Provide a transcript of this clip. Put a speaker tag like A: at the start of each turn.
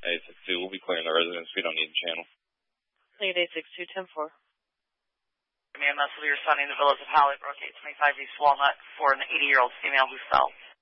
A: 862, we'll be clearing the residence. We don't need the channel.
B: Lead 862, 10-4.
C: EMS will be responding to the Villas of Hollybrook, 825 East Walnut, for an 80-year-old female who fell.